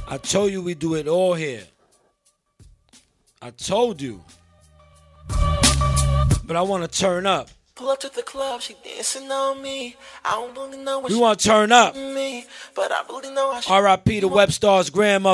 I told you we do it all here. I told you. But I want to turn up. Pull up to the club, she dancing on me. I don't really know what we want to turn up. Me, but I really know how she R.I.P. to Webstar's grandmother.